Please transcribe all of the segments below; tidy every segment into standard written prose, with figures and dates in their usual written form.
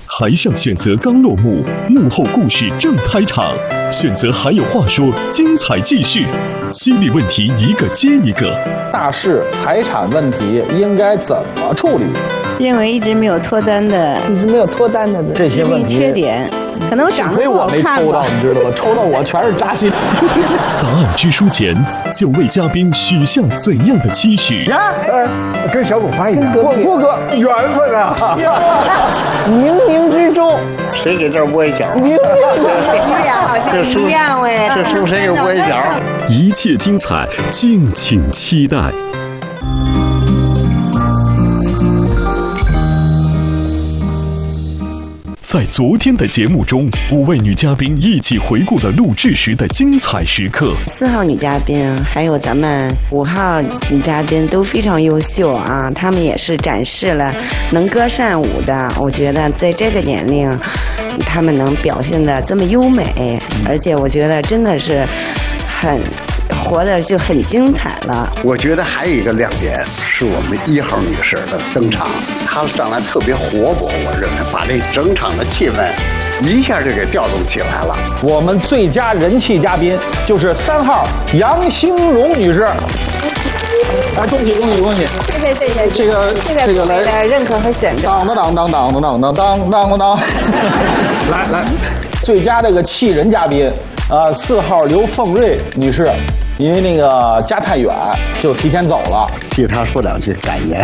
台上选择刚落幕，幕后故事正开场，选择还有话说，精彩继续。犀利问题一个接一个， 大事财产问题应该怎么处理？ 认为一直没有脱单的这些问题缺点，可能我长得不好看吧。 幸亏我没抽到，你知道吗？抽到我全是扎心。 答案之书前，就为嘉宾许下怎样的期许？ 跟小狗发一样， 郭哥缘分啊！ 冥冥之中， 谁给这儿窝一角？ 你俩好像一样哎， 这书谁给窝一角？ 一切精彩，敬请期待。在昨天的节目中，5位女嘉宾一起回顾了录制时的精彩时刻。 4号女嘉宾还有咱们5号女嘉宾都非常优秀啊，她们也是展示了能歌善舞的。我觉得在这个年龄，她们能表现得这么优美，而且我觉得真的是活得就很精彩了。 我觉得还有一个亮点是我们1号女士的登场，她上来特别活泼，我认为把这整场的气氛一下就给调动起来了。 我们最佳人气嘉宾就是3号杨兴荣女士。来，恭喜！谢谢！这个来认可和选择。 当，来，最佳这个气人嘉宾，4号刘凤瑞女士。因为那个家太远，就提前走了。 替他说2句感言。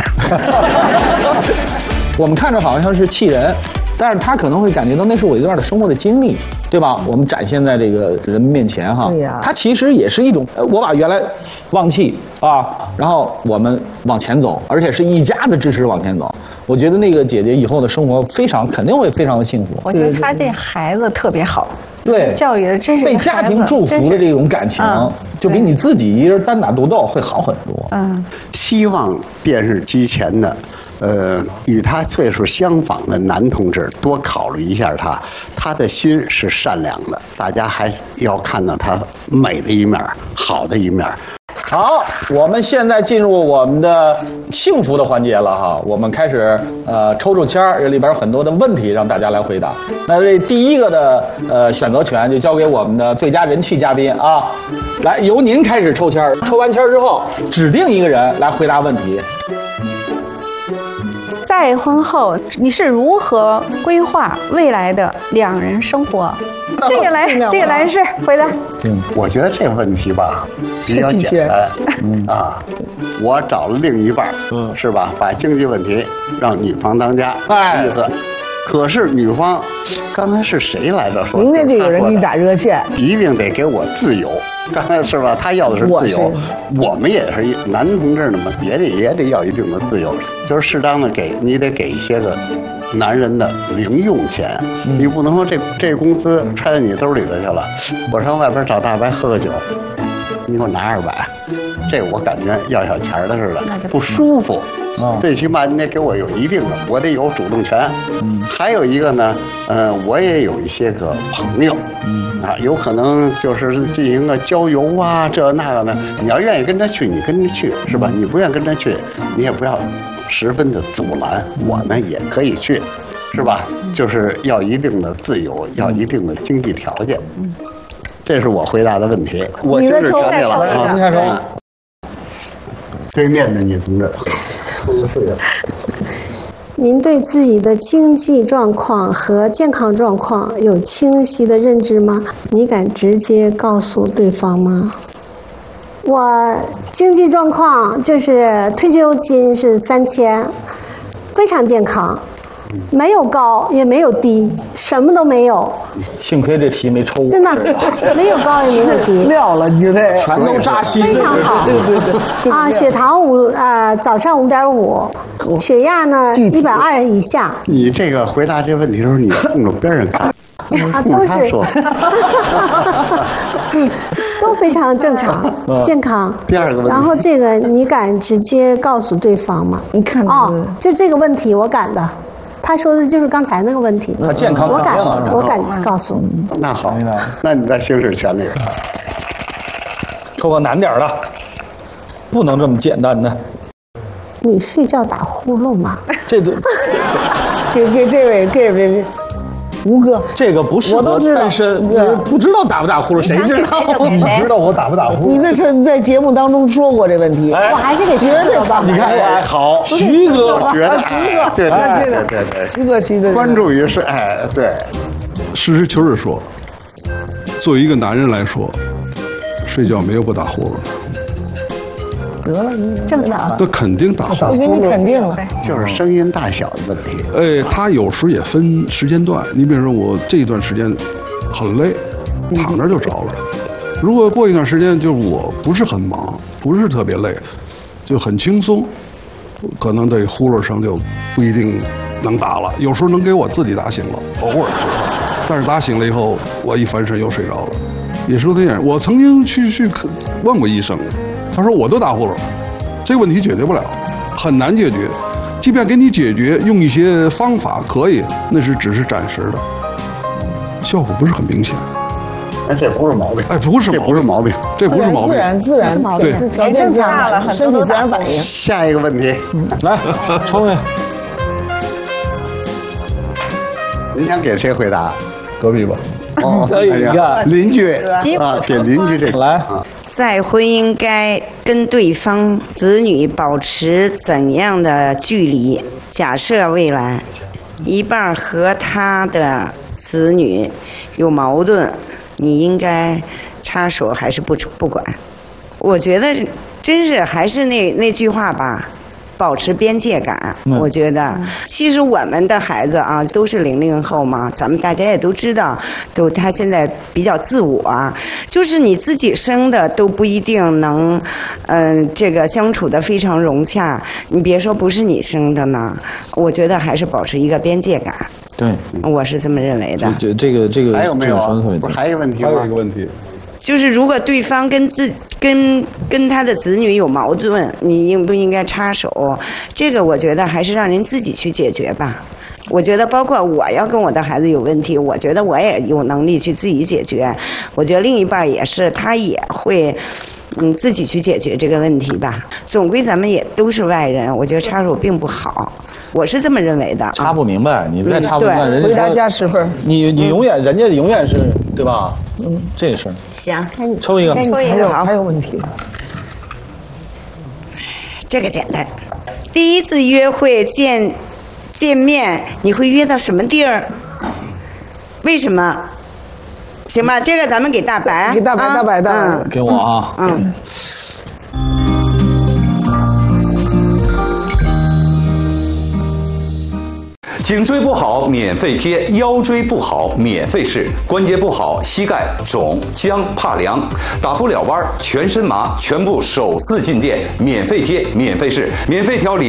我们看着好像是气人，但是他可能会感觉到那是我一段的生活的经历，对吧？我们展现在这个人面前哈， 对呀， 他其实也是一种，我把原来忘记啊，然后我们往前走，而且是一家子支持往前走。我觉得那个姐姐以后的生活肯定会非常的幸福。 我觉得她这孩子特别好。 对， 教育的真是被家庭祝福的这种感情，就比你自己一人单打独斗会好很多。 希望电视机前的，与他岁数相仿的男同志多考虑一下他的心是善良的，大家还要看到他美的一面，好的一面。 好，我们现在进入我们的幸福的环节了哈，我们开始抽签儿，这里边有很多的问题让大家来回答。那这第一个的选择权就交给我们的最佳人气嘉宾啊，来由您开始抽签儿，抽完签儿之后指定一个人来回答问题。 再婚后你是如何规划未来的2人生活？这个来是回答。 我觉得这个问题吧比较简单啊，我找了另一半，是吧？把经济问题让女方当家，意思。可是女方刚才是谁来着？说明天就有人给你打热线， 一定得给我自由。刚才是吧？他要的是自由，我们也是男同志嘛，也得要一定的自由，就是适当的你得给一些个男人的零用钱，你不能说这工资揣在你兜里头去了，我上外边找大白喝个酒，你给我拿200，这我感觉要小钱的似的，不舒服。最起码你得给我有一定的，我得有主动权。还有一个呢，我也有一些个朋友，有可能就是进行个郊游啊，这那个的。你要愿意跟着去，你跟着去，是吧？你不愿意跟着去，你也不要十分的阻拦，我呢也可以去，是吧？就是要一定的自由，要一定的经济条件。这是我回答的问题，我行使权利了。 您看说， 对面的女同志。 您对自己的经济状况和健康状况有清晰的认知吗？你敢直接告诉对方吗？我经济状况就是退休金是3000，非常健康，没有高也没有低，什么都没有。 幸亏这题没抽， 真的没有高也没有低， 撂了你这全都扎心， 非常好。对血糖早上5.5，血压呢120以下。 你这个回答这个问题的时候，你冲着边上看， 都是都非常正常健康。 第二个问题， 然后这个你敢直接告诉对方吗？ 你看就这个问题我敢的。他说的就是刚才那个问题。 他健康， 我敢告诉你。 那好，那你在行使权利。 抽个难点的，不能这么简单的。 你睡觉打呼噜吗？ 这都给这位。 吴哥， 这个不适合单身，不知道打不打呼噜，谁知道？ 你知道我打不打呼噜？ 你这是在节目当中说过这问题， 我还是给绝对吧？ 你看，好，徐哥， 觉得对徐哥， 关注于是对。 实事求是说，作为一个男人来说，睡觉没有不打呼噜的。 得了， 正常， 那肯定打呼噜， 我给你肯定了， 就是声音大小的问题。 他有时也分时间段。你比如说，我这一段时间很累，躺着就着了。如果过一段时间，就是我不是很忙，不是特别累，就很轻松，可能这呼噜声就不一定能打了。有时候能给我自己打醒了，偶尔，但是打醒了以后，我一翻身又睡着了，也是这样。我曾经去问过医生。他说我都打呼噜，这个问题解决不了，很难解决。即便给你解决，用一些方法可以，那是只是暂时的，效果不是很明显。 这不是毛病， 不是毛病，这不是毛病， 自然毛病， 对， 条件下了，身体自然反应。 下一个问题， 来，聪明， 你想给谁回答？ 隔壁吧。 哦， 可以，你看邻居啊，给邻居这个来。 在婚姻该跟对方子女保持怎样的距离？假设未来一半和他的子女有矛盾，你应该插手还是不管？我觉得真是还是那句话吧。保持边界感，我觉得其实我们的孩子啊都是00后嘛，咱们大家也都知道，他现在比较自我，就是你自己生的都不一定能，这个相处的非常融洽，你别说不是你生的呢，我觉得还是保持一个边界感。 对， 我是这么认为的。 这个还有没有？不是还有一个问题吗？ 还有一个问题。 就是如果对方跟他的子女有矛盾，你应不应该插手？这个我觉得还是让人自己去解决吧。我觉得包括我要跟我的孩子有问题，我觉得我也有能力去自己解决。我觉得另一半也是，他也会自己去解决这个问题吧。总归咱们也都是外人，我觉得插手并不好，我是这么认为的。 插不明白，你再插不明白，人家回答加10分。 你永远，人家永远是对吧？这事儿行， 抽一个， 还有问题吗？ 这个简单。第一次约会见面，你会约到什么地儿？为什么？行吧，这个咱们给大白， 给大白， 给我啊。 颈椎不好免费贴，腰椎不好免费试，关节不好膝盖肿僵怕凉，打不了弯全身麻，全部首次进店，免费贴免费试，免费调理。